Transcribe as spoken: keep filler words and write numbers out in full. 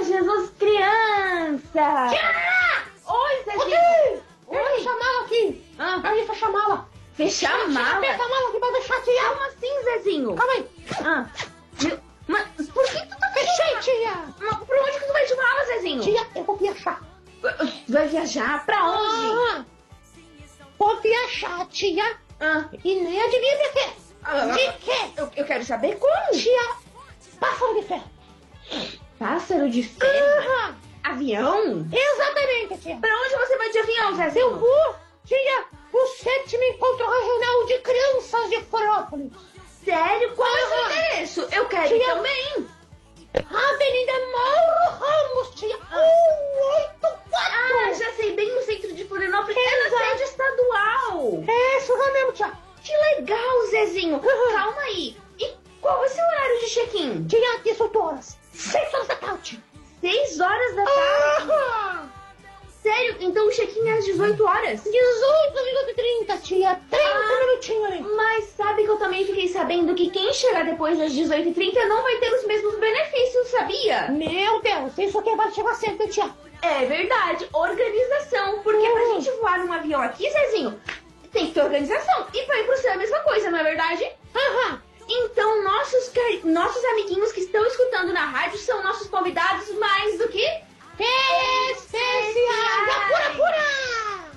Jesus criança! Tia! Oi, Zezinho! Oi! Oi! Fecha a mala aqui! Ah. Aí, fecha a mala! Fechar a mala? Fecha a mala aqui pra deixar, tia! Como assim, Zezinho? Calma aí! Ah, meu, mas por que tu tá Fechei, tia! Mas por onde que tu vai de mala, Zezinho? Tia, eu vou viajar! Vai viajar? Pra onde? Ah, vou viajar, tia! Ah, E nem adivinha de quê? ah, De quê? Eu, eu quero saber como. Tia, pássaro de ferro! Pássaro de ferro? Aham. Avião? Exatamente, tia! Pra onde você vai de avião, Zezinho? Eu vou, tia, o sétimo encontro regional de crianças de Florianópolis! Sério? Qual é o seu Aham. endereço? Eu quero ir Tia. também. Avenida Mauro Ramos, tia, um oito quatro! Ah, já sei, bem no centro de Florianópolis. É na Exato. sede estadual. É isso lá mesmo, tia! Que legal, Zezinho. Aham. Calma aí. E qual vai ser o horário de check-in? Tia, dezoito horas, seis horas da tarde! Seis horas da tarde? Aham. Sério? Então o check-in é às dezoito horas? dezoito minutos e trinta, tia, trinta Ah. minutinhos aí! Mas sabe que eu também fiquei sabendo que quem chegar depois das dezoito e trinta não vai ter os mesmos benefícios, sabia? Meu Deus, isso aqui vai chegar cedo, tia! É verdade, organização. Porque pra Uhum. gente voar num avião aqui, Zezinho, tem que ter organização. E pra ir pro céu é a mesma coisa, não é verdade? Aham! Então, nossos, cari- nossos amiguinhos que estão escutando na rádio são nossos convidados mais do que Especiais da Pura Pura!